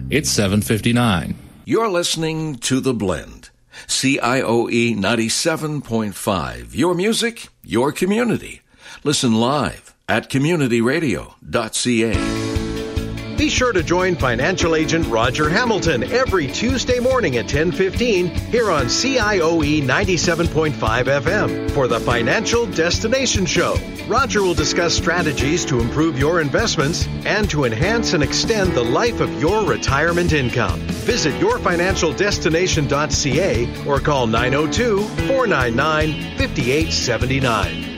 It's 7:59. You're listening to The Blend. CIOE 97.5. Your music, your community. Listen live at communityradio.ca. Be sure to join financial agent Roger Hamilton every Tuesday morning at 10:15 here on CIOE 97.5 FM for the Financial Destination Show. Roger will discuss strategies to improve your investments and to enhance and extend the life of your retirement income. Visit yourfinancialdestination.ca or call 902-499-5879.